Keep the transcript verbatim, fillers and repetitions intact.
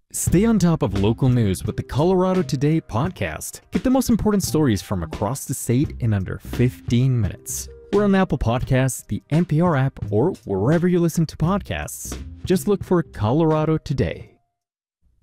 Stay on top of local news with the Colorado Today podcast. Get the most important stories from across the state in under fifteen minutes. We're on Apple Podcasts, the N P R app, or wherever you listen to podcasts. Just look for Colorado Today.